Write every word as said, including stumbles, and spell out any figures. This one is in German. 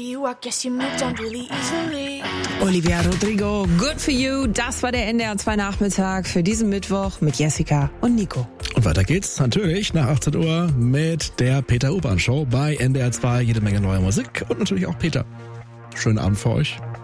you, I guess you moved on really easily. Olivia Rodrigo, Good for You. Das war der N D R zwei Nachmittag für diesen Mittwoch mit Jessica und Nico. Und weiter geht's natürlich nach achtzehn Uhr mit der Peter Urban Show bei N D R zwei. Jede Menge neuer Musik und natürlich auch Peter. Schönen Abend für euch.